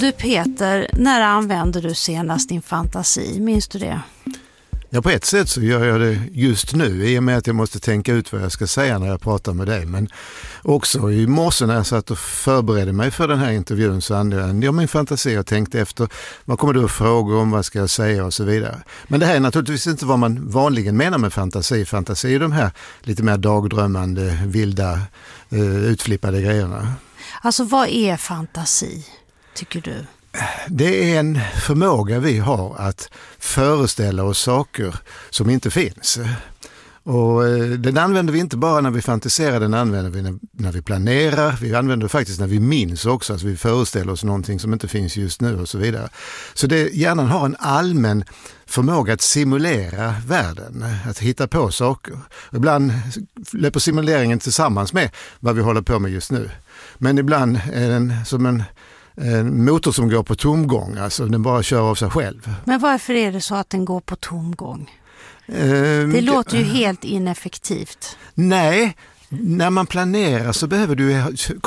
Du Peter, när använder du senast din fantasi? Minns du det? Ja, på ett sätt så gör jag det just nu i och med att jag måste tänka ut vad jag ska säga när jag pratar med dig. Men också i morse när jag satt och förberedde mig för den här intervjun så använde jag min fantasi och tänkte efter vad kommer du att fråga om, vad ska jag säga och så vidare. Men det här är naturligtvis inte vad man vanligen menar med fantasi. Fantasi är de här lite mer dagdrömmande, vilda, utflippade grejerna. Alltså vad är fantasi, tycker du? Det är en förmåga vi har att föreställa oss saker som inte finns. Och den använder vi inte bara när vi fantiserar, den använder vi när vi planerar. Vi använder det faktiskt när vi minns också, alltså vi föreställer oss någonting som inte finns just nu och så vidare. Så hjärnan har en allmän förmåga att simulera världen, att hitta på saker. Ibland löper simuleringen tillsammans med vad vi håller på med just nu. Men ibland är den som en motor som går på tomgång, alltså den bara kör av sig själv. Men varför är det så att den går på tomgång? Det låter ju helt ineffektivt. Nej, när man planerar så behöver du